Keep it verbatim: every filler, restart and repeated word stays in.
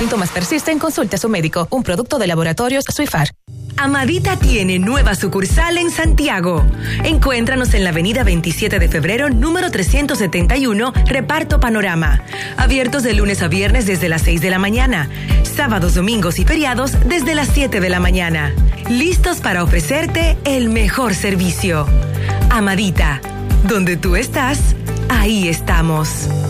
síntomas persisten, consulte a su médico. Un producto de Laboratorios Suifar. Amadita tiene nueva sucursal en Santiago. Encuéntranos en la avenida veintisiete de febrero, número trescientos setenta y uno, Reparto Panorama. Abiertos de lunes a viernes desde las seis de la mañana. Sábados, domingos y feriados desde las siete de la mañana. Listos para ofrecerte el mejor servicio. Amadita, donde tú estás, ahí estamos.